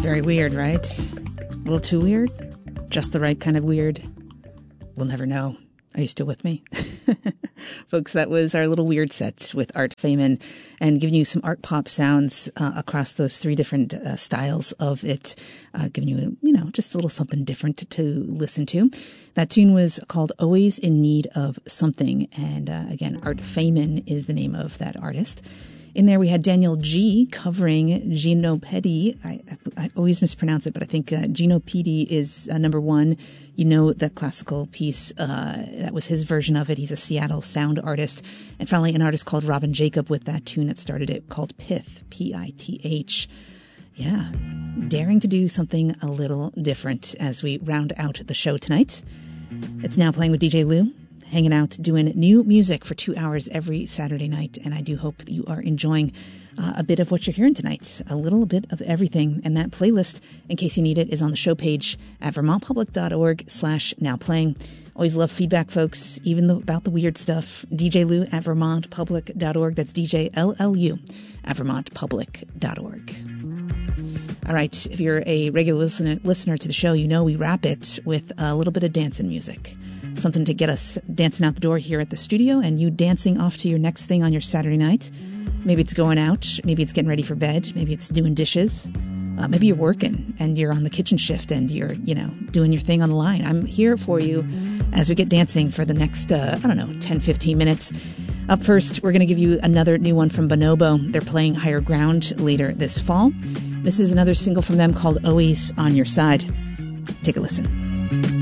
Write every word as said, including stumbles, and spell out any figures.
Very weird, right? A little too weird? Just the right kind of weird? We'll never know. Are you still with me? Folks, that was our little weird set with Art Feynman and giving you some art pop sounds uh, across those three different uh, styles of it, uh, giving you, you know, just a little something different to, to listen to. That tune was called Always in Need of Something. And uh, again, Art Feynman is the name of that artist. In there, we had Daniel G covering Gino Pedi. I, I always mispronounce it, but I think uh, Gino Pedi is uh, number one. You know, that classical piece, uh, that was his version of it. He's a Seattle sound artist. And finally, an artist called Robin Jacob with that tune that started it called Pith, P I T H. Yeah, daring to do something a little different as we round out the show tonight. It's now playing with D J Lou. Hanging out, doing new music for two hours every Saturday night. And I do hope that you are enjoying uh, a bit of what you're hearing tonight. A little bit of everything. And that playlist, in case you need it, is on the show page at vermontpublic.org slash now playing. Always love feedback, folks, even the, about the weird stuff. D J Lou at vermontpublic dot org. That's D J L L U at vermontpublic dot org. All right. If you're a regular listener, listener to the show, you know we wrap it with a little bit of dancing music. Something to get us dancing out the door here at the studio and you dancing off to your next thing on your Saturday night. Maybe it's going out. Maybe it's getting ready for bed. Maybe it's doing dishes. Uh, maybe you're working and you're on the kitchen shift and you're, you know, doing your thing on the line. I'm here for you as we get dancing for the next, uh, I don't know, ten, fifteen minutes. Up first, we're going to give you another new one from Bonobo. They're playing Higher Ground later this fall. This is another single from them called Always on Your Side. Take a listen.